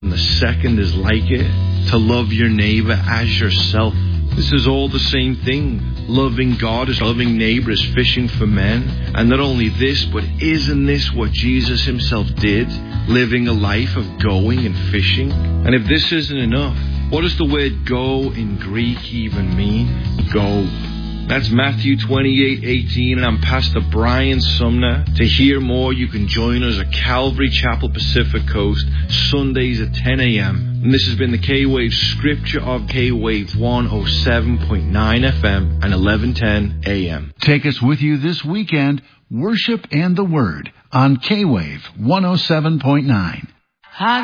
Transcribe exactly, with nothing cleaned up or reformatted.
And the second is like it, to love your neighbor as yourself. This is all the same thing. Loving God is loving neighbor is fishing for men. And not only this, but isn't this what Jesus himself did? Living a life of going and fishing. And if this isn't enough, what does the word go in Greek even mean? Go. That's Matthew twenty-eight eighteen, and I'm Pastor Brian Sumner. To hear more, you can join us at Calvary Chapel Pacific Coast, Sundays at ten a.m. And this has been the K-Wave Scripture of K-Wave one oh seven point nine F M and eleven ten A M. Take us with you this weekend, Worship and the Word, on K-Wave one oh seven point nine.